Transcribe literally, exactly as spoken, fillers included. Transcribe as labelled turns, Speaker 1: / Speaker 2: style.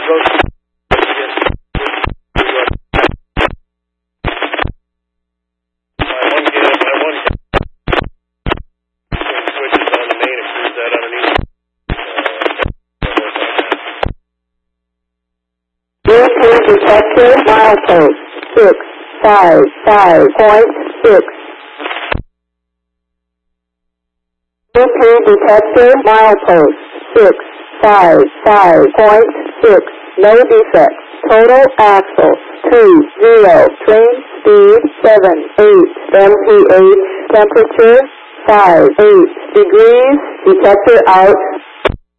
Speaker 1: Bluetooth detector milepost six five five point six. Bluetooth detector milepost six five five point six. No defects. Total axle two zero. Train speed seven eight. M P H temperature five eight degrees. Detector out.